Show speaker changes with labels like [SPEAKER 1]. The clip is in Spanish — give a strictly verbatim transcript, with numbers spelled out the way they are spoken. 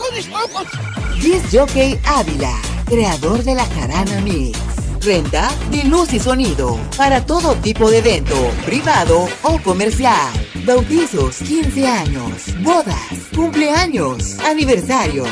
[SPEAKER 1] Disc Jockey Ávila, creador de la Jarana Mix. Renta de luz y sonido para todo tipo de evento, privado o comercial. Bautizos, quince años, bodas, cumpleaños, aniversario.